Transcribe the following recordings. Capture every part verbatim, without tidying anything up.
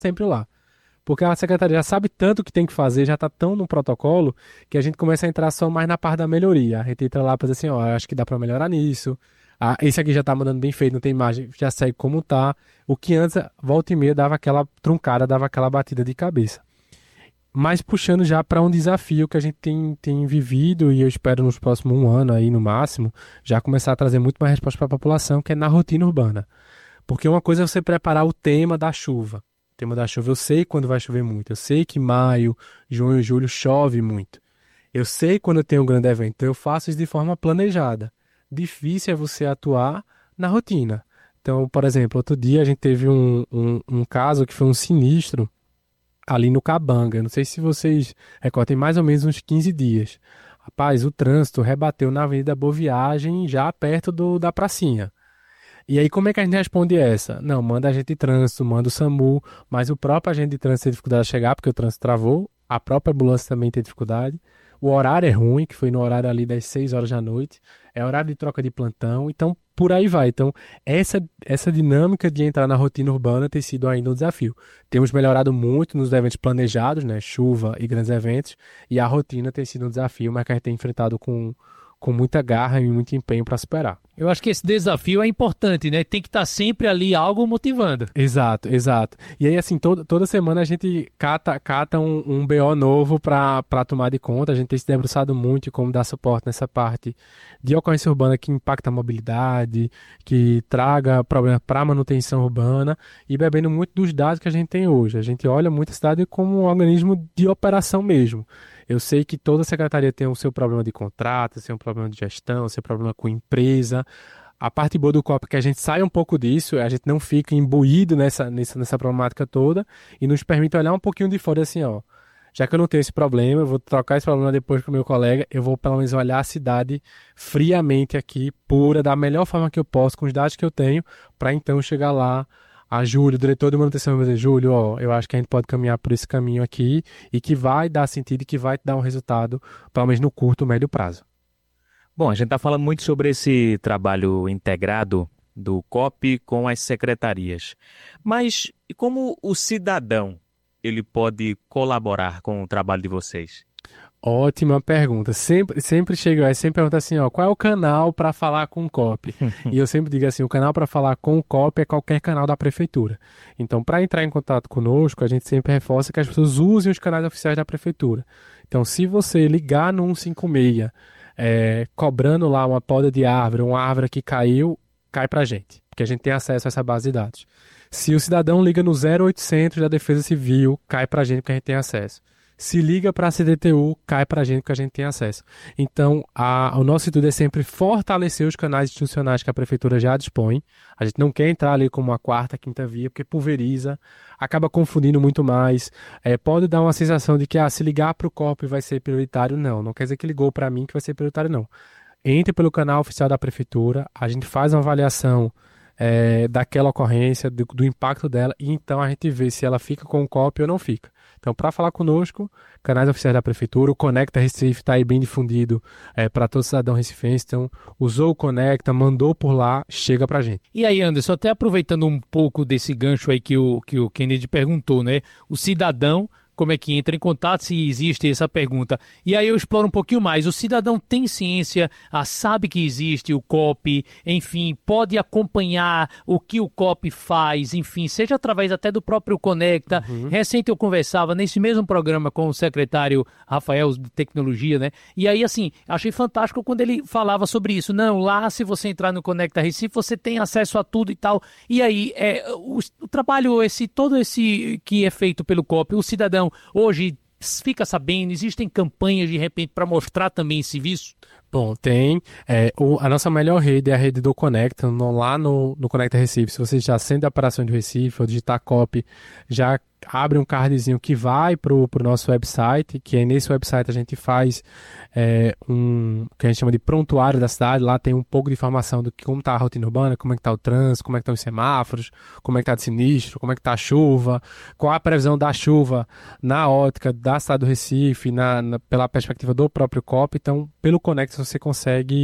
sempre lá. Porque a secretaria já sabe tanto o que tem que fazer, já está tão no protocolo, que a gente começa a entrar só mais na parte da melhoria. A gente entra lá para dizer assim, ó, acho que dá para melhorar nisso. Ah, esse aqui já está mandando bem feito, não tem imagem, já segue como tá. O que antes, volta e meia, dava aquela truncada, dava aquela batida de cabeça. Mas puxando já para um desafio que a gente tem, tem vivido e eu espero nos próximos um ano aí no máximo, já começar a trazer muito mais resposta para a população, que é na rotina urbana. Porque uma coisa é você preparar o tema da chuva. O tema da chuva eu sei quando vai chover muito. Eu sei que maio, junho e julho chove muito. Eu sei quando eu tenho um grande evento. Então eu faço isso de forma planejada. Difícil é você atuar na rotina. Então, por exemplo, outro dia a gente teve um, um, um caso que foi um sinistro ali no Cabanga. Não sei se vocês recordam, tem mais ou menos uns quinze dias. Rapaz, o trânsito rebateu na Avenida Boa Viagem, já perto do, da pracinha. E aí, como é que a gente responde essa? Não, manda agente de trânsito, manda o SAMU, mas o próprio agente de trânsito tem dificuldade de chegar porque o trânsito travou, a própria ambulância também tem dificuldade. O horário é ruim, que foi no horário ali das seis horas da noite, é horário de troca de plantão, então por aí vai. Então, essa, essa dinâmica de entrar na rotina urbana tem sido ainda um desafio. Temos melhorado muito nos eventos planejados, né, chuva e grandes eventos, e a rotina tem sido um desafio, mas que a gente tem enfrentado com, com muita garra e muito empenho para superar. Eu acho que esse desafio é importante, né? Tem que estar sempre ali algo motivando. Exato, exato. E aí, assim, toda, toda semana a gente cata, cata um, um B O novo para para tomar de conta. A gente tem se debruçado muito em como dar suporte nessa parte de ocorrência urbana que impacta a mobilidade, que traga problema para a manutenção urbana e bebendo muito dos dados que a gente tem hoje. A gente olha muito a cidade como um organismo de operação mesmo. Eu sei que toda secretaria tem o seu problema de contrato, o seu problema de gestão, o seu problema com empresa. A parte boa do copo é que a gente sai um pouco disso, a gente não fica imbuído nessa, nessa, nessa problemática toda e nos permite olhar um pouquinho de fora assim, ó. Já que eu não tenho esse problema, eu vou trocar esse problema depois com o meu colega, eu vou pelo menos olhar a cidade friamente aqui, pura, da melhor forma que eu posso, com os dados que eu tenho, para então chegar lá a Júlio, o diretor de manutenção, vai dizer, Júlio, ó, eu acho que a gente pode caminhar por esse caminho aqui e que vai dar sentido e que vai dar um resultado, pelo menos no curto, médio prazo. Bom, a gente está falando muito sobre esse trabalho integrado do C O P com as secretarias. Mas e como o cidadão ele pode colaborar com o trabalho de vocês? Ótima pergunta. Sempre, sempre chega aí, sempre pergunta assim, ó, qual é o canal para falar com o C O P? E eu sempre digo assim, o canal para falar com o C O P é qualquer canal da prefeitura. Então, para entrar em contato conosco, a gente sempre reforça que as pessoas usem os canais oficiais da prefeitura. Então, se você ligar no cento e cinquenta e seis, é, cobrando lá uma poda de árvore, uma árvore que caiu, cai para a gente, porque a gente tem acesso a essa base de dados. Se o cidadão liga no zero oitocentos da Defesa Civil, cai para a gente porque a gente tem acesso. Se liga para a C D T U, cai para a gente que a gente tem acesso. Então, a, o nosso intuito é sempre fortalecer os canais institucionais que a prefeitura já dispõe. A gente não quer entrar ali como uma quarta, quinta via, porque pulveriza, acaba confundindo muito mais. É, pode dar uma sensação de que ah, se ligar para o C O P vai ser prioritário. Não, não quer dizer que ligou para mim que vai ser prioritário, não. Entre pelo canal oficial da prefeitura, a gente faz uma avaliação é, daquela ocorrência, do, do impacto dela, e então a gente vê se ela fica com o C O P ou não fica. Então, para falar conosco, canais oficiais da prefeitura, o Conecta Recife está aí bem difundido é, para todo cidadão recifense. Então, usou o Conecta, mandou por lá, chega para a gente. E aí, Anderson, até aproveitando um pouco desse gancho aí que o, que o Kennedy perguntou, né? O cidadão, como é que entra em contato, se existe essa pergunta. E aí eu exploro um pouquinho mais. O cidadão tem ciência, ah, sabe que existe o C O P, enfim, pode acompanhar o que o C O P faz, enfim, seja através até do próprio Conecta. Uhum. Recente eu conversava nesse mesmo programa com o secretário Rafael de Tecnologia, né? E aí, assim, achei fantástico quando ele falava sobre isso. Não, lá se você entrar no Conecta Recife, você tem acesso a tudo e tal. E aí, é, o, o trabalho, esse todo esse que é feito pelo C O P, o cidadão hoje fica sabendo, existem campanhas de repente para mostrar também esse serviço? Bom, tem. É, o, a nossa melhor rede é a rede do Conecta, no, lá no, no Conecta Recife. Se você já acende a operação de Recife ou digitar C O P, já abre um cardzinho que vai para o nosso website, que é nesse website a gente faz é, um que a gente chama de prontuário da cidade. Lá tem um pouco de informação do que como está a rotina urbana, como é que está o trânsito, como é que estão os semáforos, como é que está de sinistro, como é que está a chuva, qual a previsão da chuva na ótica da cidade do Recife, na, na, pela perspectiva do próprio C O P. Então, pelo Conecta você consegue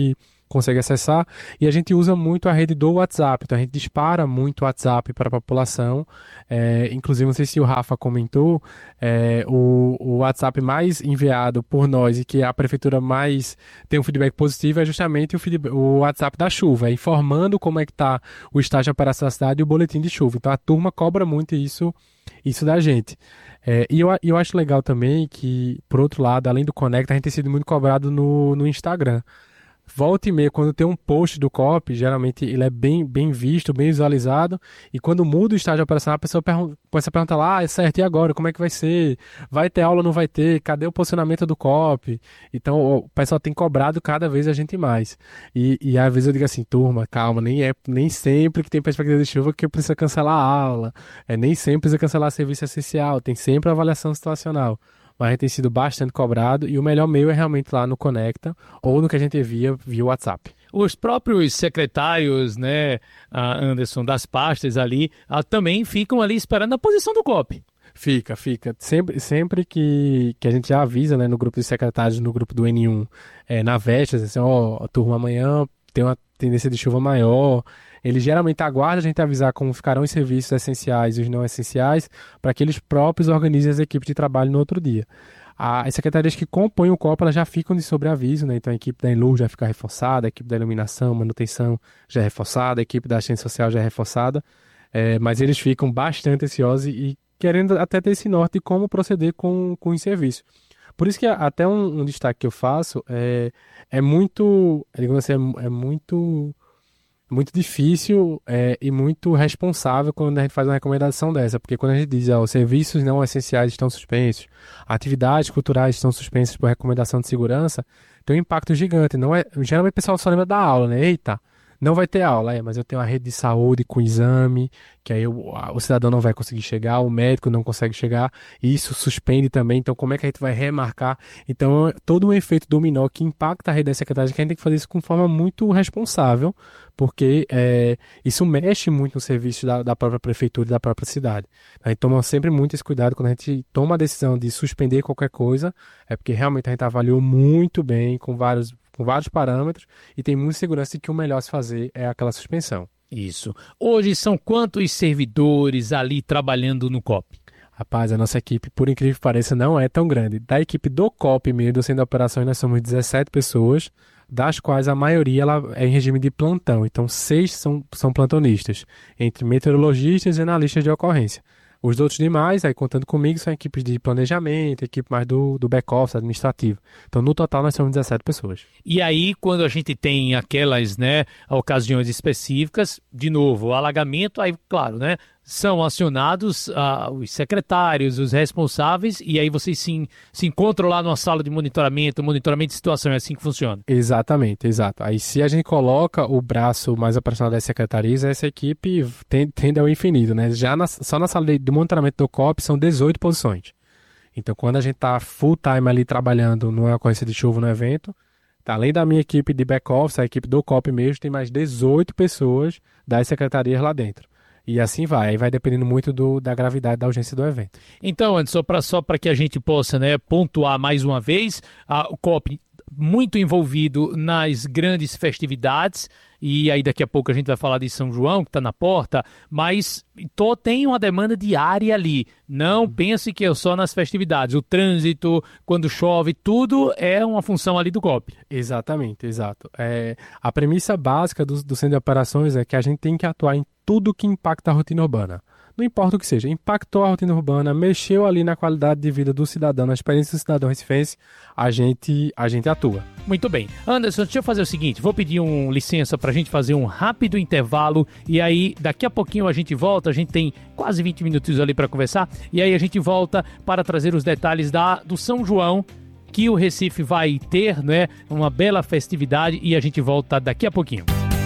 consegue acessar, e a gente usa muito a rede do WhatsApp, então a gente dispara muito o WhatsApp para a população, é, inclusive, não sei se o Rafa comentou, é, o, o WhatsApp mais enviado por nós e que a prefeitura mais tem um feedback positivo é justamente o, feedback, o WhatsApp da chuva, é informando como é que está o estágio de operação da cidade e o boletim de chuva, então a turma cobra muito isso, isso da gente. É, e eu, eu acho legal também que, por outro lado, além do Conecta, a gente tem sido muito cobrado no, no Instagram. Volta e meia, quando tem um post do C O P, geralmente ele é bem, bem visto, bem visualizado, e quando muda o estágio operacional, a pessoa pergunta, começa a perguntar lá, ah, é certo, e agora? Como é que vai ser? Vai ter aula ou não vai ter? Cadê o posicionamento do C O P? Então, o pessoal tem cobrado cada vez a gente mais. E, e às vezes eu digo assim, turma, calma, nem, é, nem sempre que tem perspectiva de chuva que precisa cancelar a aula, é, nem sempre precisa cancelar serviço essencial, tem sempre avaliação situacional. Mas a gente tem sido bastante cobrado e o melhor meio é realmente lá no Conecta ou no que a gente via via WhatsApp. Os próprios secretários, né, Anderson, das pastas ali, também ficam ali esperando a posição do C O P. Fica, fica. Sempre, sempre que, que a gente já avisa, né, no grupo de secretários, no grupo do N um, é, na véspera, assim, ó, a turma amanhã tem uma tendência de chuva maior. Eles geralmente aguardam a gente avisar como ficarão os serviços essenciais e os não essenciais para que eles próprios organizem as equipes de trabalho no outro dia. As secretarias que compõem o C O P elas já ficam de sobreaviso, né? Então a equipe da Enlu já fica reforçada, a equipe da iluminação, manutenção já é reforçada, a equipe da assistência social já é reforçada, é, mas eles ficam bastante ansiosos e querendo até ter esse norte de como proceder com, com os serviços. Por isso que até um, um destaque que eu faço é, é muito, digamos assim, é, é muito... muito difícil é, e muito responsável quando a gente faz uma recomendação dessa, porque quando a gente diz, ó, os serviços não essenciais estão suspensos, atividades culturais estão suspensas por recomendação de segurança, tem um impacto gigante. Não é, geralmente o pessoal só lembra da aula, né? Eita, não vai ter aula, é, mas eu tenho uma rede de saúde com exame, que aí o, o cidadão não vai conseguir chegar, o médico não consegue chegar, e isso suspende também, então como é que a gente vai remarcar? Então, todo um efeito dominó que impacta a rede da secretaria, que a gente tem que fazer isso com forma muito responsável, porque é, isso mexe muito no serviço da, da própria prefeitura e da própria cidade. A gente toma sempre muito esse cuidado quando a gente toma a decisão de suspender qualquer coisa, é porque realmente a gente avaliou muito bem, com vários, com vários parâmetros, e tem muita segurança de que o melhor a se fazer é aquela suspensão. Isso. Hoje são quantos servidores ali trabalhando no C O P? Rapaz, a nossa equipe, por incrível que pareça, não é tão grande. Da equipe do C O P mesmo, do Centro de Operações, nós somos dezessete pessoas, das quais a maioria ela é em regime de plantão. Então, seis são, são plantonistas, entre meteorologistas e analistas de ocorrência. Os outros demais, aí contando comigo, são equipes de planejamento, equipe mais do, do back-office administrativo. Então, no total, nós somos dezessete pessoas. E aí, quando a gente tem aquelas, né, ocasiões específicas, de novo, o alagamento, aí, claro, né, são acionados uh, os secretários, os responsáveis, e aí vocês se, se encontram lá numa sala de monitoramento, monitoramento de situação, é assim que funciona? Exatamente, exato. Aí se a gente coloca o braço mais operacional das secretarias, essa equipe tende, tende ao infinito, né? Já na, só na sala de, de monitoramento do C O P são dezoito posições. Então quando a gente está full time ali trabalhando numa ocorrência de chuva no evento, tá, além da minha equipe de back-office, a equipe do C O P mesmo, tem mais dezoito pessoas das secretarias lá dentro. E assim vai, aí vai dependendo muito do, da gravidade da urgência do evento. Então, Anderson, pra, só para que a gente possa, né, pontuar mais uma vez, a, o C O P muito envolvido nas grandes festividades, e aí daqui a pouco a gente vai falar de São João, que está na porta, mas tô, tem uma demanda diária ali. Não pense que é só nas festividades. O trânsito, quando chove, tudo é uma função ali do C O P. Exatamente, exato. É, a premissa básica do, do Centro de Operações é que a gente tem que atuar em tudo que impacta a rotina urbana. Não importa o que seja, impactou a rotina urbana, mexeu ali na qualidade de vida do cidadão, na experiência do cidadão recifense, a gente, a gente atua. Muito bem. Anderson, deixa eu fazer o seguinte, vou pedir um licença para a gente fazer um rápido intervalo e aí daqui a pouquinho a gente volta, a gente tem quase vinte minutos ali para conversar, e aí a gente volta para trazer os detalhes da, do São João, que o Recife vai ter, né, uma bela festividade, e a gente volta daqui a pouquinho.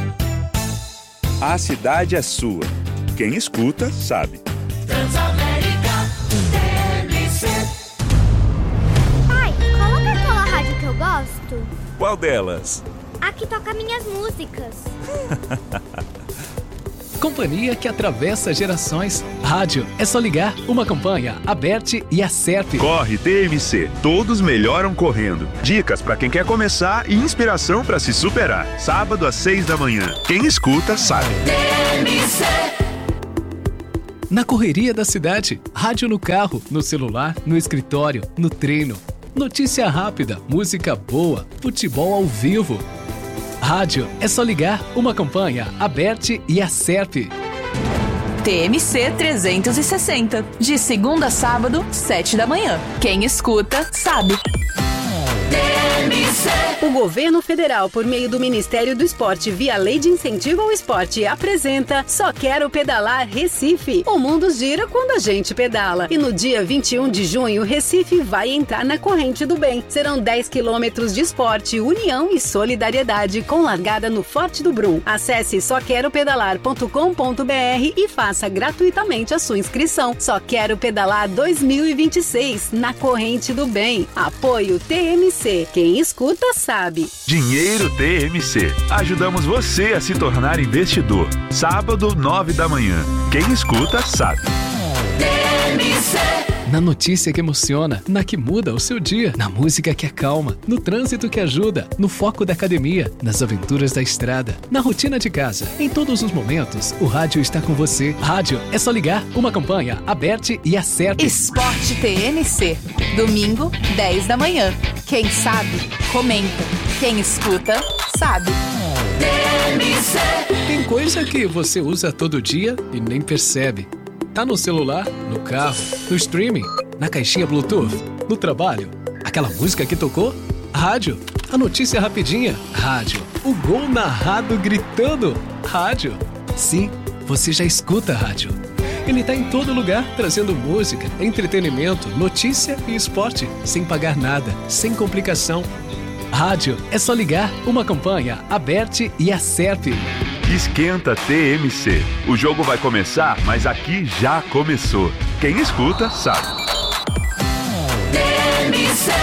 A cidade é sua. Quem escuta, sabe. Transamérica T M C. Pai, coloca aquela rádio que eu gosto. Qual delas? A que toca minhas músicas. companhia que atravessa gerações. Rádio, é só ligar. Uma campanha, Aberte e Acerpe. Corre T M C, todos melhoram correndo. Dicas para quem quer começar e inspiração para se superar. Sábado às seis da manhã. Quem escuta sabe. T M C. Na correria da cidade, rádio no carro, no celular, no escritório, no treino. Notícia rápida, música boa, futebol ao vivo. Rádio, é só ligar. Uma campanha, Aberte e Acerpe. T M C trezentos e sessenta. De segunda a sábado, sete da manhã. Quem escuta, sabe. T M C. O governo federal, por meio do Ministério do Esporte, via Lei de Incentivo ao Esporte, apresenta Só Quero Pedalar Recife. O mundo gira quando a gente pedala. E no dia vinte e um de junho, Recife vai entrar na corrente do bem. Serão dez quilômetros de esporte, união e solidariedade, com largada no Forte do Brum. Acesse só quero pedalar ponto com ponto b r e faça gratuitamente a sua inscrição. Só Quero Pedalar dois mil e vinte e seis, na corrente do bem. Apoio T M C. Quem escuta, sabe. Dinheiro T M C. Ajudamos você a se tornar investidor. Sábado, nove da manhã. Quem escuta, sabe. T M C. Na notícia que emociona, na que muda o seu dia, na música que acalma, no trânsito que ajuda, no foco da academia, nas aventuras da estrada, na rotina de casa. Em todos os momentos, o rádio está com você. Rádio, é só ligar. Uma campanha, Aberte e Acerpe. Esporte T M C. Domingo, dez da manhã. Quem sabe, comenta. Quem escuta, sabe. T M C. Tem coisa que você usa todo dia e nem percebe. Tá no celular, no carro, no streaming, na caixinha Bluetooth, no trabalho. Aquela música que tocou? Rádio. A notícia rapidinha? Rádio. O gol narrado gritando? Rádio. Sim, você já escuta rádio. Ele tá em todo lugar, trazendo música, entretenimento, notícia e esporte, sem pagar nada, sem complicação. Rádio, é só ligar. Uma campanha, Aberte e Acerpe. Esquenta T M C. O jogo vai começar, mas aqui já começou. Quem escuta, sabe. T M C.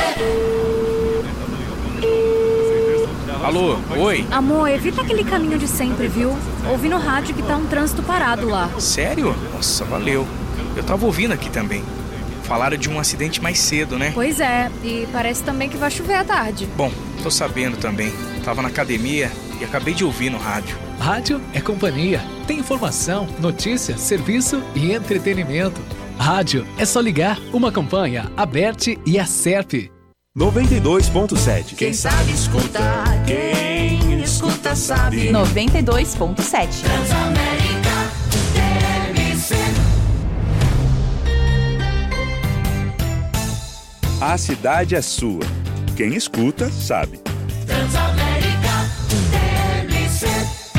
Alô, oi? Amor, evita aquele caminho de sempre, viu? Ouvi no rádio que tá um trânsito parado lá. Sério? Nossa, valeu. Eu tava ouvindo aqui também. Falaram de um acidente mais cedo, né? Pois é, e parece também que vai chover à tarde. Bom, tô sabendo também. Tava na academia e acabei de ouvir no rádio. Rádio é companhia. Tem informação, notícia, serviço e entretenimento. Rádio, é só ligar. Uma campanha, Aberte e Acerpe. noventa e dois ponto sete. Quem sabe escuta, quem escuta sabe. noventa e dois ponto sete. Transamérica T M C. A cidade é sua. Quem escuta, sabe. Transamérica T M C.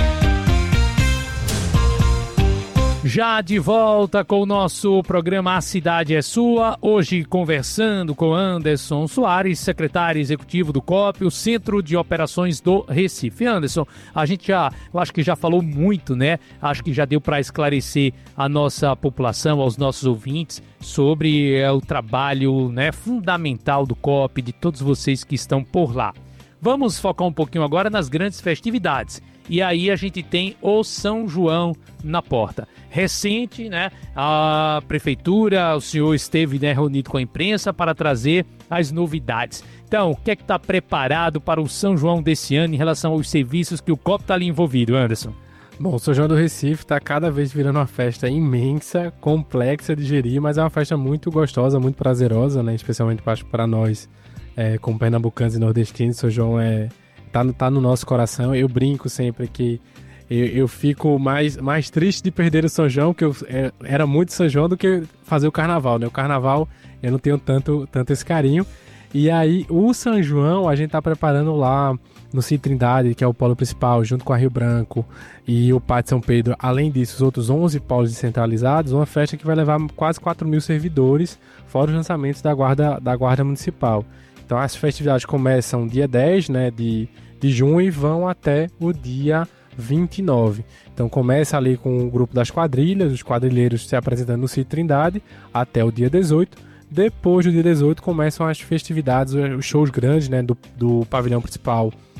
Já de volta com o nosso programa A Cidade é Sua, hoje conversando com Anderson Soares, secretário executivo do C O P, o Centro de Operações do Recife. Anderson, a gente já, eu acho que já falou muito, né? Acho que já deu para esclarecer a nossa população, aos nossos ouvintes, sobre é, o trabalho, né, fundamental do C O P, de todos vocês que estão por lá. Vamos focar um pouquinho agora nas grandes festividades. E aí a gente tem o São João na porta. Recente, né, a prefeitura, o senhor esteve, né, reunido com a imprensa para trazer as novidades. Então, o que é que está preparado para o São João desse ano em relação aos serviços que o C O P está ali envolvido, Anderson? Bom, o São João do Recife está cada vez virando uma festa imensa, complexa de gerir, mas é uma festa muito gostosa, muito prazerosa, né, especialmente para nós, é, como pernambucanos e nordestinos. São João é... Tá no, tá no nosso coração. Eu brinco sempre que eu, eu fico mais, mais triste de perder o São João, que eu é, era muito São João, do que fazer o carnaval, né? O carnaval eu não tenho tanto, tanto esse carinho. E aí o São João a gente tá preparando lá no Cid Trindade, que é o polo principal, junto com a Rio Branco e o Pátio São Pedro. Além disso, os outros onze polos descentralizados, uma festa que vai levar quase quatro mil servidores, fora os lançamentos da Guarda, da Guarda Municipal. Então as festividades começam dia dez, né, de, de junho e vão até o dia vinte e nove. Então começa ali com o grupo das quadrilhas, os quadrilheiros se apresentando no Cid Trindade até o dia dezoito. Depois do dia dezoito começam as festividades, os shows grandes, né, do, do pavilhão principal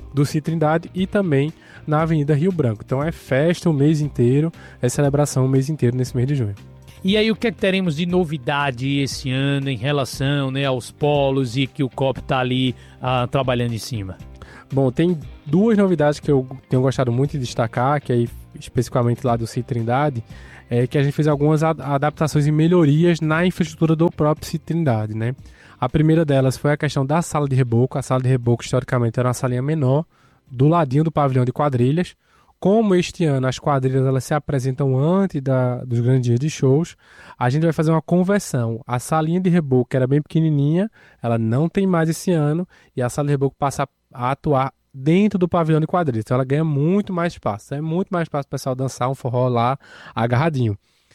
do Citrindade e também na Avenida Rio Branco. Então é festa o mês inteiro, é celebração o mês inteiro nesse mês de junho. E aí, o que é que teremos de novidade esse ano em relação, né, aos polos e que o C O P está ali ah, trabalhando em cima? Bom, tem duas novidades que eu tenho gostado muito de destacar, que aí especificamente lá do Citrindade, é que a gente fez algumas adaptações e melhorias na infraestrutura do próprio Citrindade, né? A primeira delas foi a questão da sala de reboco. A sala de reboco, historicamente, era uma salinha menor, do ladinho do pavilhão de quadrilhas. Como este ano as quadrilhas elas se apresentam antes da, dos grandes dias de shows, a gente vai fazer uma conversão. A salinha de reboco, que era bem pequenininha, ela não tem mais esse ano, e a sala de reboco passa a atuar dentro do pavilhão de quadrilhas. Então ela ganha muito mais espaço. É muito mais espaço para o pessoal dançar um forró lá agarradinho.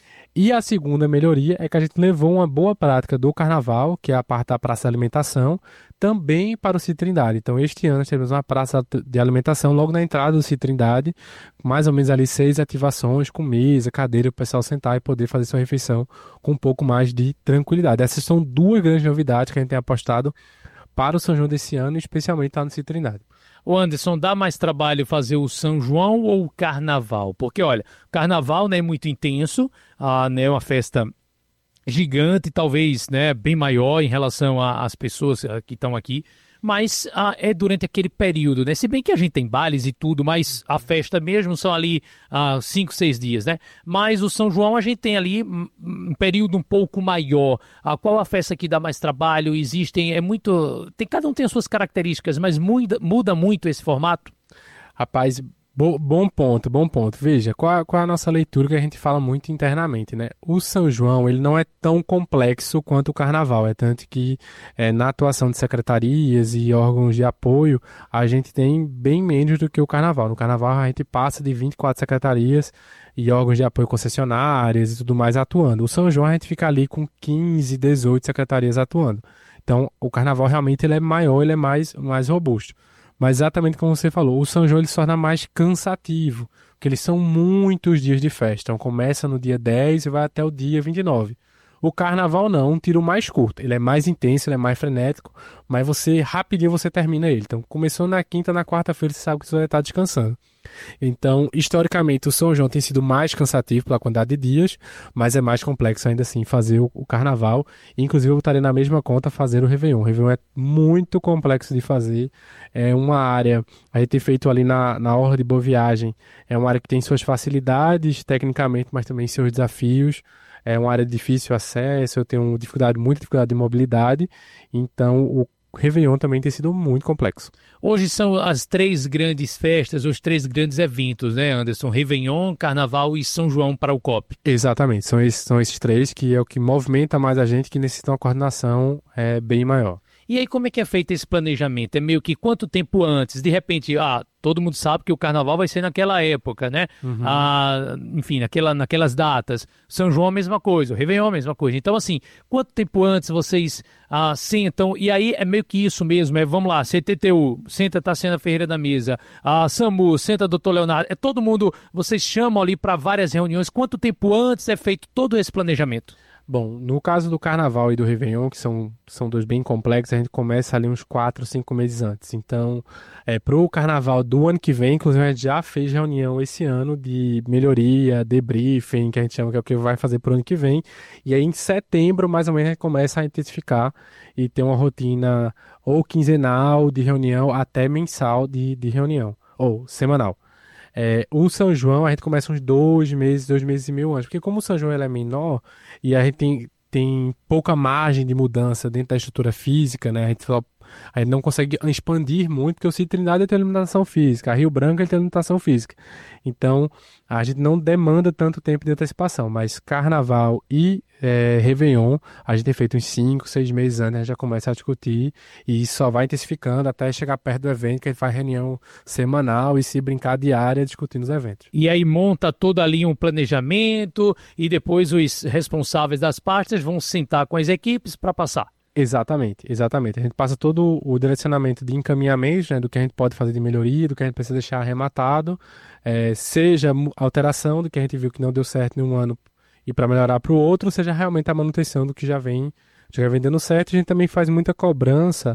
E a segunda melhoria é que a gente levou uma boa prática do carnaval, que é a parte da praça de alimentação, também para o Citrindade. Então, este ano, nós temos uma praça de alimentação logo na entrada do Citrindade, mais ou menos ali seis ativações com mesa, cadeira, para o pessoal sentar e poder fazer sua refeição com um pouco mais de tranquilidade. Essas são duas grandes novidades que a gente tem apostado para o São João desse ano, especialmente lá no Citrindade. Ô Anderson, dá mais trabalho fazer o São João ou o Carnaval? Porque, olha, o Carnaval, né, é muito intenso, ah, né, é uma festa gigante, talvez, né, bem maior em relação às pessoas que estão aqui, mas ah, é durante aquele período, né? Se bem que a gente tem bailes e tudo, mas a festa mesmo são ali ah, cinco, seis dias, né? Mas o São João a gente tem ali um, um período um pouco maior. Ah, qual a festa que dá mais trabalho? Existem, é muito... Tem, cada um tem as suas características, mas muda, muda muito esse formato? Rapaz, bo, bom ponto, bom ponto. Veja, qual, qual é a nossa leitura que a gente fala muito internamente, né? O São João, ele não é tão complexo quanto o Carnaval, é tanto que é, na atuação de secretarias e órgãos de apoio, a gente tem bem menos do que o Carnaval. No Carnaval, a gente passa de vinte e quatro secretarias e órgãos de apoio concessionárias e tudo mais atuando. O São João, a gente fica ali com quinze, dezoito secretarias atuando. Então, o Carnaval realmente ele é maior, ele é mais, mais robusto. Mas exatamente como você falou, o São João ele se torna mais cansativo, porque eles são muitos dias de festa. Então começa no dia dez e vai até o dia vinte e nove. O Carnaval não, um tiro mais curto. Ele é mais intenso, ele é mais frenético, mas você rapidinho você termina ele. Então começou na quinta, na quarta-feira você sabe que você vai estar descansando. Então, historicamente, o São João tem sido mais cansativo pela quantidade de dias, mas é mais complexo ainda assim fazer o, o Carnaval. Inclusive, eu botaria na mesma conta fazer o Réveillon. O Réveillon é muito complexo de fazer. É uma área, a gente tem feito ali na, na Orla de Boa Viagem, é uma área que tem suas facilidades tecnicamente, mas também seus desafios. É uma área de difícil acesso, eu tenho dificuldade, muita dificuldade de mobilidade, então o Réveillon também tem sido muito complexo. Hoje são as três grandes festas, os três grandes eventos, né, Anderson? Réveillon, Carnaval e São João para o C O P. Exatamente, são esses, são esses três que é o que movimenta mais a gente, que necessitam uma coordenação é, bem maior. E aí como é que é feito esse planejamento? É meio que quanto tempo antes? De repente, ah, todo mundo sabe que o Carnaval vai ser naquela época, né? Uhum. Ah, enfim, naquela, naquelas datas. São João a mesma coisa, o Réveillon a mesma coisa. Então assim, quanto tempo antes vocês ah, sentam? E aí é meio que isso mesmo, é, vamos lá, C T T U, senta Tassiana Ferreira da mesa, a SAMU, senta doutor Leonardo, é todo mundo, vocês chamam ali para várias reuniões. Quanto tempo antes é feito todo esse planejamento? Bom, no caso do Carnaval e do Réveillon, que são, são dois bem complexos, a gente começa ali uns quatro, cinco meses antes. Então, é, para o Carnaval do ano que vem, inclusive a gente já fez reunião esse ano de melhoria, debriefing, que a gente chama que é o que vai fazer para o ano que vem. E aí em setembro, mais ou menos, a gente começa a intensificar e ter uma rotina ou quinzenal de reunião até mensal de, de reunião, ou semanal. É, o São João a gente começa uns dois meses, dois meses e meio antes, porque como o São João ele é menor e a gente tem, tem pouca margem de mudança dentro da estrutura física, né? A gente, só, a gente não consegue expandir muito, porque o Citrindade tem limitação física, a Rio Branco ele tem limitação física. Então a gente não demanda tanto tempo de antecipação, mas Carnaval e é, Réveillon a gente tem feito uns cinco, seis meses antes, a gente já começa a discutir e isso só vai intensificando até chegar perto do evento, que a gente faz reunião semanal e se brincar diária discutindo os eventos. E aí monta todo ali um planejamento e depois os responsáveis das partes vão sentar com as equipes para passar. Exatamente, exatamente. A gente passa todo o direcionamento de encaminhamento, né, do que a gente pode fazer de melhoria, do que a gente precisa deixar arrematado, é, seja alteração do que a gente viu que não deu certo em um ano e para melhorar para o outro, seja realmente a manutenção do que já vem, já vem dando certo. A gente também faz muita cobrança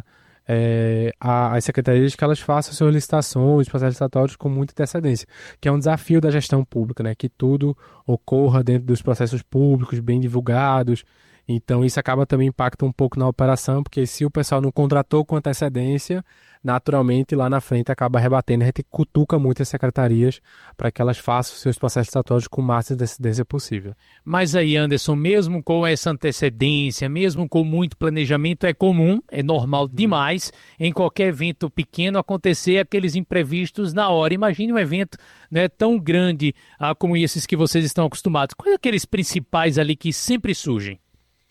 é, a, as secretarias que elas façam suas licitações, processos licitatórios com muita antecedência, que é um desafio da gestão pública, né? Que tudo ocorra dentro dos processos públicos, bem divulgados. Então isso acaba também impacta um pouco na operação, porque se o pessoal não contratou com antecedência, naturalmente lá na frente acaba rebatendo. A gente cutuca muito as secretarias para que elas façam seus processos licitatórios com o máximo de antecedência possível. Mas aí, Anderson, mesmo com essa antecedência, mesmo com muito planejamento, é comum, é normal demais em qualquer evento pequeno acontecer aqueles imprevistos na hora. Imagine um evento, né, tão grande ah, como esses que vocês estão acostumados. Quais aqueles principais ali que sempre surgem?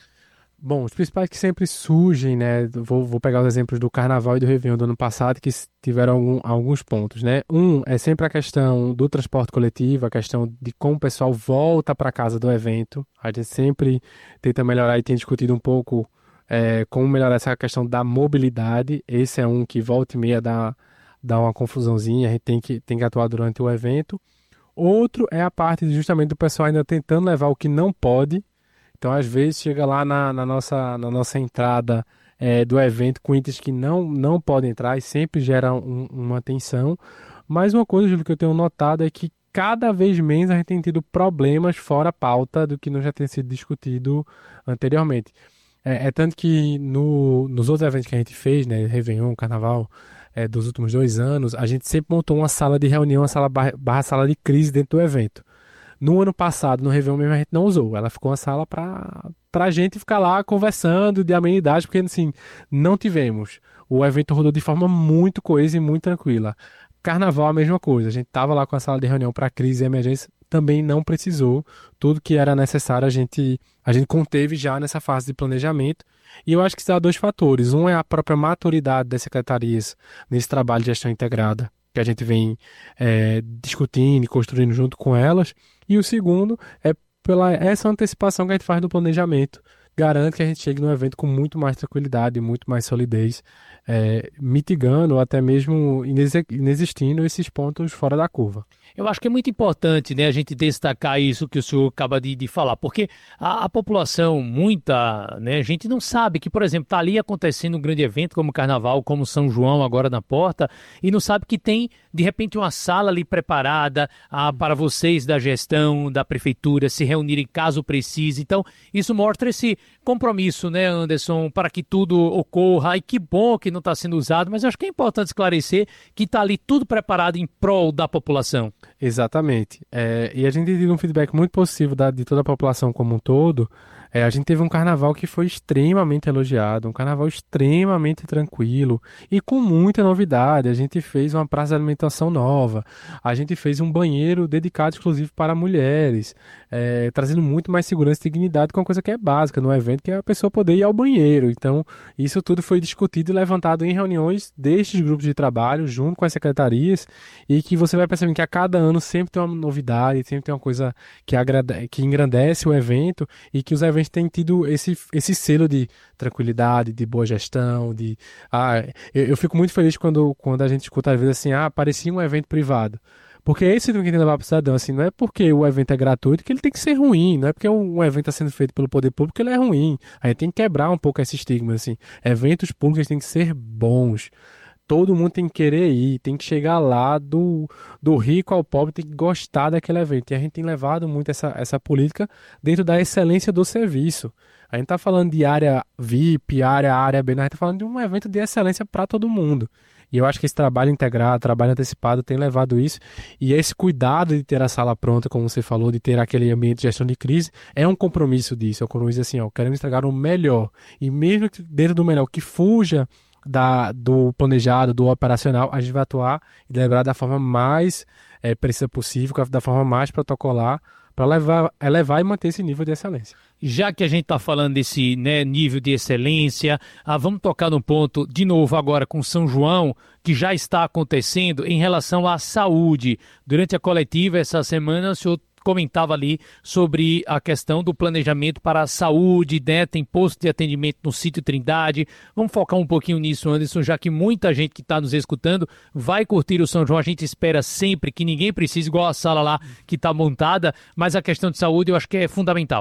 Bom, os principais que sempre surgem, né? Vou, vou pegar os exemplos do Carnaval e do Réveillon do ano passado, que tiveram algum, alguns pontos, né? Um é sempre a questão do transporte coletivo, a questão de como o pessoal volta para casa do evento. A gente sempre tenta melhorar e tem discutido um pouco é, como melhorar essa questão da mobilidade. Esse é um que volta e meia dá, dá uma confusãozinha, a gente tem que, tem que atuar durante o evento. Outro é a parte justamente do pessoal ainda tentando levar o que não pode. Então, às vezes, chega lá na, na, nossa, na nossa entrada é, do evento com itens que não, não podem entrar e sempre gera um, uma tensão. Mas uma coisa, Júlio, que eu tenho notado é que cada vez menos a gente tem tido problemas fora a pauta do que não já tem sido discutido anteriormente. É, é tanto que no, nos outros eventos que a gente fez, né, Réveillon, Carnaval, é, dos últimos dois anos, a gente sempre montou uma sala de reunião, uma sala barra, barra sala de crise dentro do evento. No ano passado, no Réveillon mesmo, a gente não usou. Ela ficou uma sala para a gente ficar lá conversando de amenidade, porque assim, não tivemos. O evento rodou de forma muito coesa e muito tranquila. Carnaval, a mesma coisa. A gente estava lá com a sala de reunião para crise e emergência, também não precisou. Tudo que era necessário a gente, a gente conteve já nessa fase de planejamento. E eu acho que isso dá dois fatores. Um é a própria maturidade das secretarias nesse trabalho de gestão integrada, que a gente vem é, discutindo e construindo junto com elas. E o segundo é pela essa antecipação que a gente faz do planejamento. Garante que a gente chegue no evento com muito mais tranquilidade, muito mais solidez, é, mitigando ou até mesmo inexistindo esses pontos fora da curva. Eu acho que é muito importante, né, a gente destacar isso que o senhor acaba de, de falar, porque a, a população, muita, né, gente não sabe que, por exemplo, está ali acontecendo um grande evento como o Carnaval, como São João agora na porta, e não sabe que tem, de repente, uma sala ali preparada ah, para vocês da gestão, da prefeitura, se reunirem caso precise. Então, isso mostra esse compromisso, né, Anderson, para que tudo ocorra. E que bom que não está sendo usado, mas eu acho que é importante esclarecer que está ali tudo preparado em prol da população. Exatamente. É, e a gente teve um feedback muito positivo da, de toda a população como um todo. É, a gente teve um carnaval que foi extremamente elogiado, um carnaval extremamente tranquilo e com muita novidade. A gente fez uma praça de alimentação nova, a gente fez um banheiro dedicado exclusivo para mulheres, é, trazendo muito mais segurança e dignidade com uma coisa que é básica no evento, que é a pessoa poder ir ao banheiro. Então, isso tudo foi discutido e levantado em reuniões destes grupos de trabalho, junto com as secretarias, e que você vai percebendo que a cada ano sempre tem uma novidade, sempre tem uma coisa que, agrade... que engrandece o evento e que os eventos tem tido esse, esse selo de tranquilidade, de boa gestão, de... Ah, eu, eu fico muito feliz quando, quando a gente escuta às vezes assim, ah, parecia um evento privado. Porque é isso que tem que levar para o cidadão, assim, não é porque o evento é gratuito que ele tem que ser ruim, não é porque um, um evento está sendo feito pelo poder público que ele é ruim. A gente tem que quebrar um pouco esse estigma, assim. Eventos públicos têm que ser bons. Todo mundo tem que querer ir, tem que chegar lá do, do rico ao pobre, tem que gostar daquele evento. E a gente tem levado muito essa, essa política dentro da excelência do serviço. A gente está falando de área V I P, área A, área B, a gente está falando de um evento de excelência para todo mundo. E eu acho que esse trabalho integrado, trabalho antecipado tem levado isso. E esse cuidado de ter a sala pronta, como você falou, de ter aquele ambiente de gestão de crise, é um compromisso disso. É um compromisso assim, ó, queremos entregar o melhor. E mesmo que dentro do melhor que fuja Da, do planejado, do operacional, a gente vai atuar e deliberar da forma mais é, precisa possível, da forma mais protocolar, para levar, elevar e manter esse nível de excelência. Já que a gente está falando desse, né, nível de excelência, ah, vamos tocar num ponto, de novo agora com São João, que já está acontecendo em relação à saúde. Durante a coletiva essa semana, o senhor comentava ali sobre a questão do planejamento para a saúde, né? Tem posto de atendimento no sítio Trindade. Vamos focar um pouquinho nisso, Anderson, já que muita gente que está nos escutando vai curtir o São João. A gente espera sempre que ninguém precise, igual a sala lá que está montada, mas a questão de saúde eu acho que é fundamental.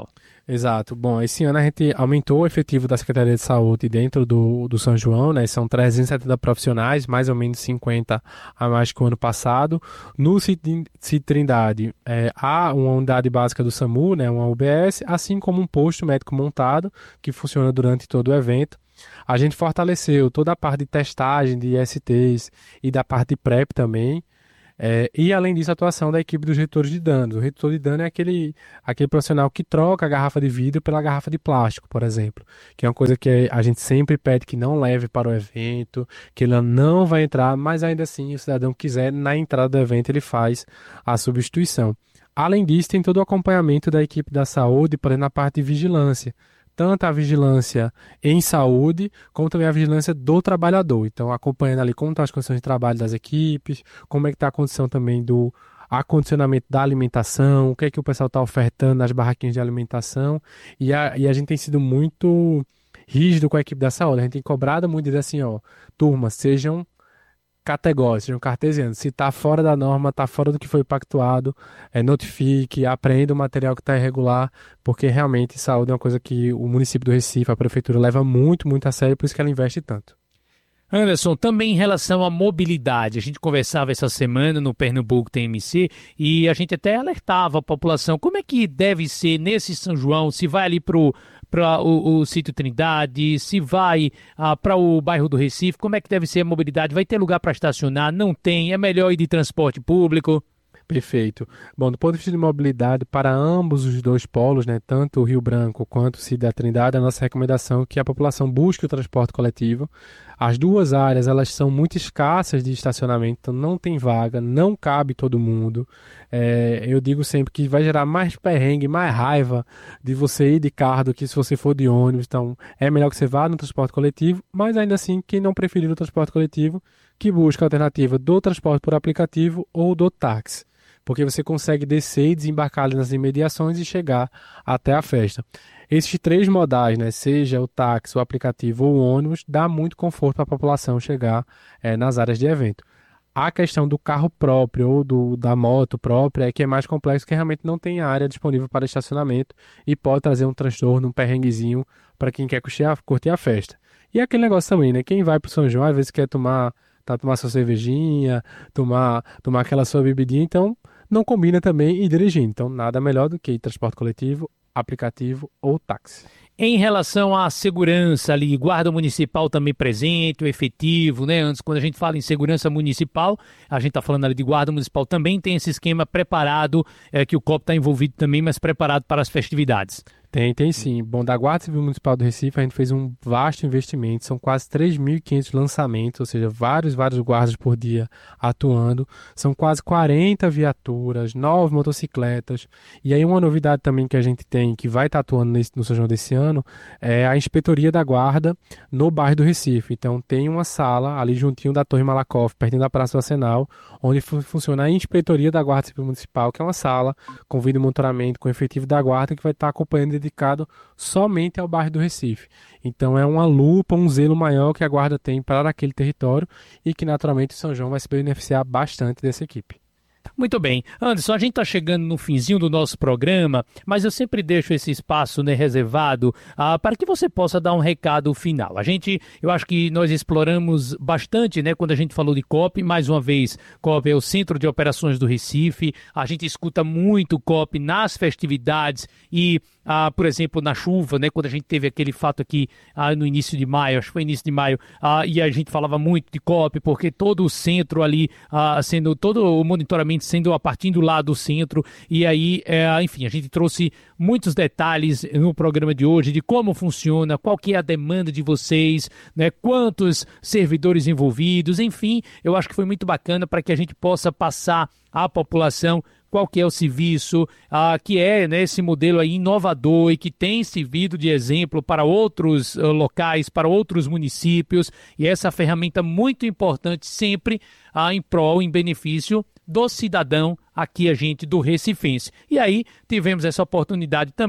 Exato. Bom, esse ano a gente aumentou o efetivo da Secretaria de Saúde dentro do, do São João, né? São trezentos e setenta profissionais, mais ou menos cinquenta a mais que o ano passado. No Cid Trindade, é, há uma unidade básica do SAMU, né? Uma U B S, assim como um posto médico montado, que funciona durante todo o evento. A gente fortaleceu toda a parte de testagem de I S Ts e da parte de PrEP também. É, e além disso, a atuação da equipe dos retores de danos. O retor de dano é aquele, aquele profissional que troca a garrafa de vidro pela garrafa de plástico, por exemplo, que é uma coisa que a gente sempre pede que não leve para o evento, que ele não vai entrar, mas ainda assim, o cidadão quiser, na entrada do evento ele faz a substituição. Além disso, tem todo o acompanhamento da equipe da saúde, por exemplo, na parte de vigilância. Tanto a vigilância em saúde, como também a vigilância do trabalhador. Então, acompanhando ali como estão as condições de trabalho das equipes, como é que está a condição também do acondicionamento da alimentação, o que é que o pessoal está ofertando nas barraquinhas de alimentação. E a, e a gente tem sido muito rígido com a equipe da saúde. A gente tem cobrado muito, dizer assim, ó, turma, sejam categóricos, sejam cartesianos. Se está fora da norma, está fora do que foi pactuado, é, notifique, apreenda o material que está irregular, porque realmente saúde é uma coisa que o município do Recife, a prefeitura, leva muito, muito a sério, por isso que ela investe tanto. Anderson, também em relação à mobilidade, a gente conversava essa semana no Pernambuco T M C e a gente até alertava a população como é que deve ser nesse São João, se vai ali para o, o sítio Trindade, se vai ah, para o bairro do Recife, como é que deve ser a mobilidade, vai ter lugar para estacionar, não tem, é melhor ir de transporte público? Perfeito. Bom, do ponto de vista de mobilidade, para ambos os dois polos, né, tanto o Rio Branco quanto o Cid da Trindade, a nossa recomendação é que a população busque o transporte coletivo. As duas áreas, elas são muito escassas de estacionamento, então não tem vaga, não cabe todo mundo. É, eu digo sempre que vai gerar mais perrengue, mais raiva de você ir de carro do que se você for de ônibus. Então, é melhor que você vá no transporte coletivo, mas ainda assim, quem não preferir o transporte coletivo, que busque a alternativa do transporte por aplicativo ou do táxi, porque você consegue descer e desembarcar ali nas imediações e chegar até a festa. Esses três modais, né, seja o táxi, o aplicativo ou o ônibus, dá muito conforto para a população chegar é, nas áreas de evento. A questão do carro próprio ou do, da moto própria é que é mais complexo, que realmente não tem área disponível para estacionamento e pode trazer um transtorno, um perrenguezinho para quem quer curtir a, curtir a festa. E aquele negócio também, né, quem vai para o São João às vezes quer tomar, tá, tomar sua cervejinha, tomar, tomar aquela sua bebidinha, então não combina também ir dirigindo. Então, nada melhor do que ir transporte coletivo, aplicativo ou táxi. Em relação à segurança ali, guarda municipal também presente, o efetivo, né? Antes, quando a gente fala em segurança municipal, a gente está falando ali de guarda municipal, também tem esse esquema preparado, é, que o C O P está envolvido também, mas preparado para as festividades. Tem, tem sim. Bom, da Guarda Civil Municipal do Recife, a gente fez um vasto investimento, são quase três mil e quinhentos lançamentos, ou seja, vários, vários guardas por dia atuando, são quase quarenta viaturas, nove motocicletas, e aí uma novidade também que a gente tem, que vai estar atuando nesse, no São João desse ano, é a inspetoria da guarda no bairro do Recife. Então tem uma sala ali juntinho da Torre Malakoff, pertinho da Praça do Arsenal, onde fu- funciona a inspetoria da Guarda Civil Municipal, que é uma sala com vídeo monitoramento, com efetivo da guarda, que vai estar acompanhando dedicado somente ao bairro do Recife. Então é uma lupa, um zelo maior que a guarda tem para aquele território e que naturalmente o São João vai se beneficiar bastante dessa equipe. Muito bem. Anderson, a gente está chegando no finzinho do nosso programa, mas eu sempre deixo esse espaço, né, reservado ah, para que você possa dar um recado final. A gente, eu acho que nós exploramos bastante, né, quando a gente falou de C O P. Mais uma vez, C O P é o Centro de Operações do Recife. A gente escuta muito C O P nas festividades e, ah, por exemplo, na chuva, né, quando a gente teve aquele fato aqui ah, no início de maio, acho que foi início de maio, ah, e a gente falava muito de C O P, porque todo o centro ali, ah, sendo todo o monitoramento sendo a partir do lado do centro, e aí, é, enfim, a gente trouxe muitos detalhes no programa de hoje de como funciona, qual que é a demanda de vocês, né, quantos servidores envolvidos, enfim, eu acho que foi muito bacana para que a gente possa passar à população qual que é o serviço, ah, que é, né, esse modelo aí inovador e que tem servido de exemplo para outros uh, locais, para outros municípios, e essa ferramenta muito importante sempre ah, em prol, em benefício do cidadão aqui, a gente do Recifense. E aí tivemos essa oportunidade também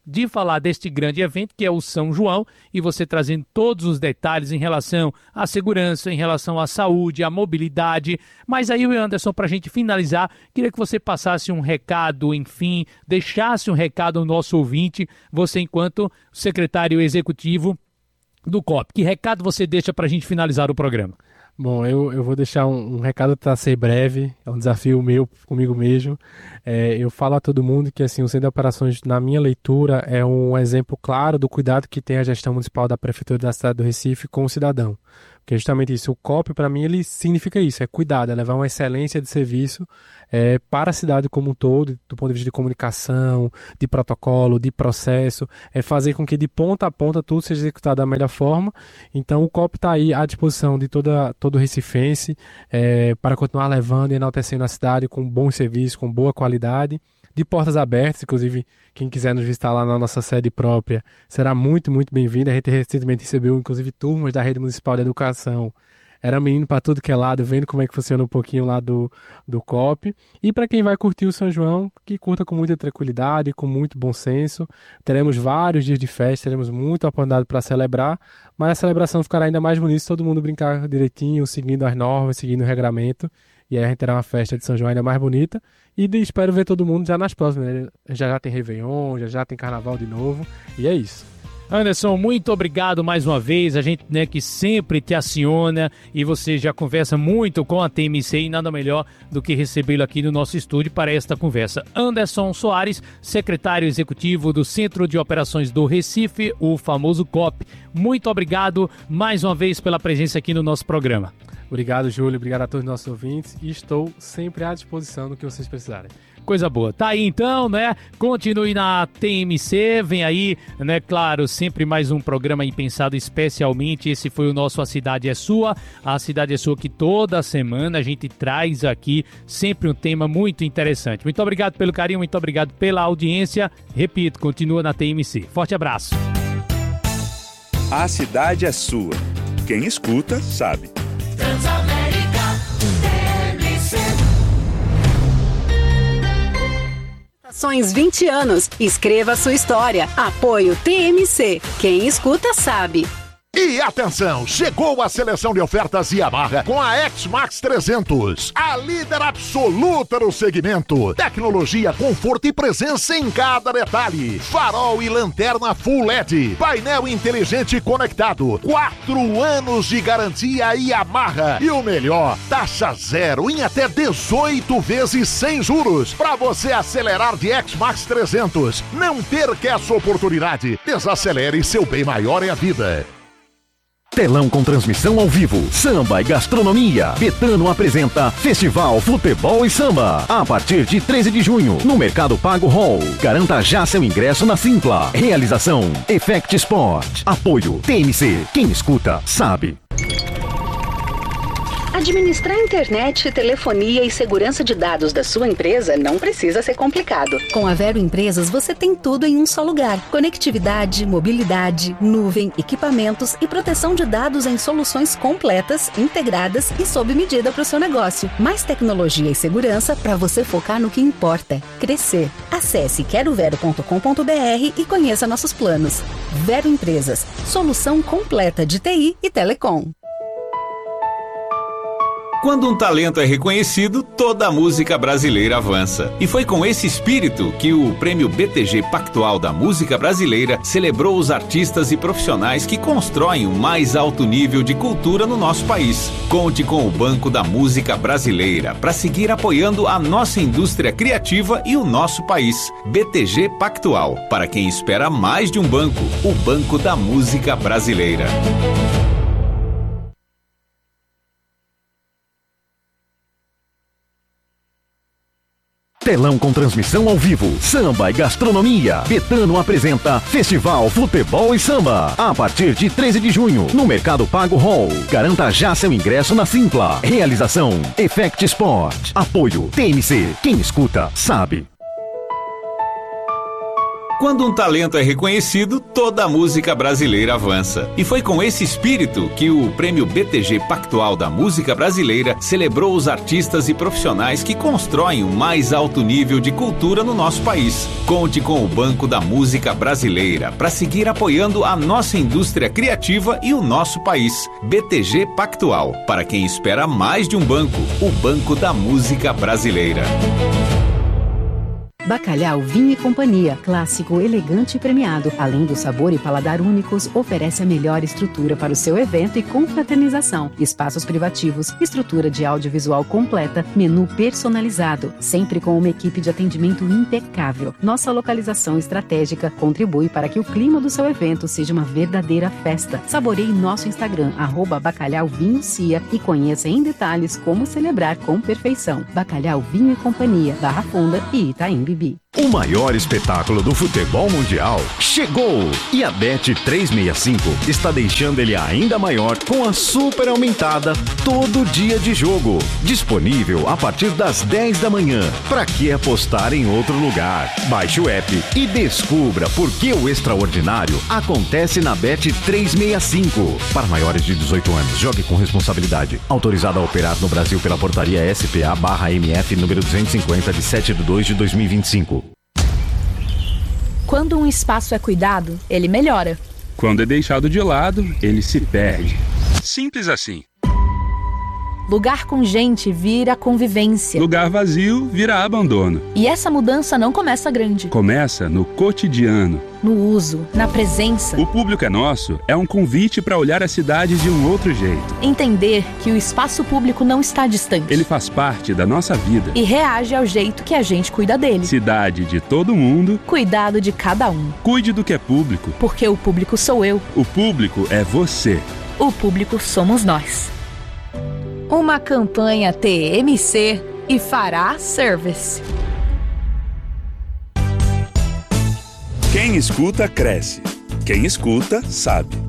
de falar deste grande evento que é o São João e você trazendo todos os detalhes em relação à segurança, em relação à saúde, à mobilidade. Mas aí, Anderson, para a gente finalizar, queria que você passasse um recado, enfim, deixasse um recado ao nosso ouvinte, você enquanto secretário executivo do C O P. Que recado você deixa para a gente finalizar o programa? Bom, eu, eu vou deixar um, um recado para ser breve, é um desafio meu comigo mesmo. É, eu falo a todo mundo que assim, o Centro de Operações, na minha leitura, é um exemplo claro do cuidado que tem a gestão municipal da Prefeitura da cidade do Recife com o cidadão. Porque justamente isso, o C O P, para mim, ele significa isso, é cuidado, é levar uma excelência de serviço é, para a cidade como um todo, do ponto de vista de comunicação, de protocolo, de processo, é fazer com que de ponta a ponta tudo seja executado da melhor forma. Então o C O P está aí à disposição de toda, todo recifense é, para continuar levando e enaltecendo a cidade com bons serviços, com boa qualidade, de portas abertas. Inclusive quem quiser nos visitar lá na nossa sede própria será muito, muito bem-vindo. A gente recentemente recebeu inclusive turmas da Rede Municipal de Educação, era menino para tudo que é lado, vendo como é que funciona um pouquinho lá do, do C O P. E para quem vai curtir o São João, que curta com muita tranquilidade, com muito bom senso. Teremos vários dias de festa, teremos muita oportunidade para celebrar, mas a celebração ficará ainda mais bonita se todo mundo brincar direitinho, seguindo as normas, seguindo o regramento. E aí a gente terá uma festa de São João ainda mais bonita. E espero ver todo mundo já nas próximas, né? Já já tem Réveillon, já já tem Carnaval de novo. E é isso. Anderson, muito obrigado mais uma vez, a gente, né, que sempre te aciona e você já conversa muito com a T M C e nada melhor do que recebê-lo aqui no nosso estúdio para esta conversa. Anderson Soares, secretário executivo do Centro de Operações do Recife, o famoso C O P. Muito obrigado mais uma vez pela presença aqui no nosso programa. Obrigado, Júlio, obrigado a todos os nossos ouvintes e estou sempre à disposição do que vocês precisarem. Coisa boa. Tá aí então, né? Continue na T M C, vem aí, né? Claro, sempre mais um programa aí pensado especialmente. Esse foi o nosso A Cidade é Sua. A Cidade é Sua que toda semana a gente traz aqui sempre um tema muito interessante. Muito obrigado pelo carinho, muito obrigado pela audiência. Repito, continua na T M C. Forte abraço. A Cidade é Sua. Quem escuta, sabe. Transamérica T M C. Estações vinte anos. Escreva sua história. Apoio T M C. Quem escuta sabe. E atenção, chegou a seleção de ofertas Yamaha com a X-Max trezentos, a líder absoluta no segmento. Tecnologia, conforto e presença em cada detalhe. Farol e lanterna Full L E D, painel inteligente conectado, quatro anos de garantia Yamaha. E o melhor, taxa zero em até dezoito vezes sem juros. Para você acelerar de X-Max trezentos. Não perca essa oportunidade. Desacelere, seu bem maior é a vida. Telão com transmissão ao vivo, samba e gastronomia. Betano apresenta Festival Futebol e Samba. A partir de treze de junho, no Mercado Pago Hall. Garanta já seu ingresso na Simpla. Realização Effect Sport. Apoio T M C. Quem escuta, sabe. Administrar internet, telefonia e segurança de dados da sua empresa não precisa ser complicado. Com a Vero Empresas você tem tudo em um só lugar. Conectividade, mobilidade, nuvem, equipamentos e proteção de dados em soluções completas, integradas e sob medida para o seu negócio. Mais tecnologia e segurança para você focar no que importa: crescer. Acesse quero vero ponto com ponto br e conheça nossos planos. Vero Empresas, solução completa de T I e telecom. Quando um talento é reconhecido, toda a música brasileira avança. E foi com esse espírito que o Prêmio B T G Pactual da Música Brasileira celebrou os artistas e profissionais que constroem o mais alto nível de cultura no nosso país. Conte com o Banco da Música Brasileira para seguir apoiando a nossa indústria criativa e o nosso país. B T G Pactual, para quem espera mais de um banco, o Banco da Música Brasileira. Telão com transmissão ao vivo, samba e gastronomia. Betano apresenta Festival Futebol e Samba. A partir de treze de junho, no Mercado Pago Hall. Garanta já seu ingresso na Simpla. Realização Effect Sport. Apoio T M C. Quem escuta, sabe. Quando um talento é reconhecido, toda a música brasileira avança. E foi com esse espírito que o Prêmio B T G Pactual da Música Brasileira celebrou os artistas e profissionais que constroem o mais alto nível de cultura no nosso país. Conte com o Banco da Música Brasileira para seguir apoiando a nossa indústria criativa e o nosso país. B T G Pactual, para quem espera mais de um banco, o Banco da Música Brasileira. Bacalhau Vinho e Companhia, clássico, elegante e premiado. Além do sabor e paladar únicos, oferece a melhor estrutura para o seu evento e confraternização. Espaços privativos, estrutura de audiovisual completa, menu personalizado, sempre com uma equipe de atendimento impecável. Nossa localização estratégica contribui para que o clima do seu evento seja uma verdadeira festa. Saboreie nosso Instagram, arroba Bacalhau Vinho Cia, e conheça em detalhes como celebrar com perfeição. Bacalhau Vinho e Companhia, Barra Funda e Itaim Bibi. O maior espetáculo do futebol mundial chegou! E a Bet trezentos e sessenta e cinco está deixando ele ainda maior com a super aumentada Todo Dia de Jogo. Disponível a partir das dez da manhã. Pra que apostar em outro lugar? Baixe o app e descubra por que o extraordinário acontece na Bet trezentos e sessenta e cinco. Para maiores de dezoito anos, jogue com responsabilidade. Autorizado a operar no Brasil pela portaria S P A barra M F número duzentos e cinquenta de sete de dois de dois mil e vinte e cinco. Quando um espaço é cuidado, ele melhora. Quando é deixado de lado, ele se perde. Simples assim. Lugar com gente vira convivência. Lugar vazio vira abandono. E essa mudança não começa grande. Começa no cotidiano. No uso, na presença. O Público é Nosso é um convite para olhar a cidade de um outro jeito. Entender que o espaço público não está distante. Ele faz parte da nossa vida. E reage ao jeito que a gente cuida dele. Cidade de todo mundo. Cuidado de cada um. Cuide do que é público. Porque o público sou eu. O público é você. O público somos nós. Uma campanha T M C e Fará Service. Quem escuta, cresce. Quem escuta, sabe.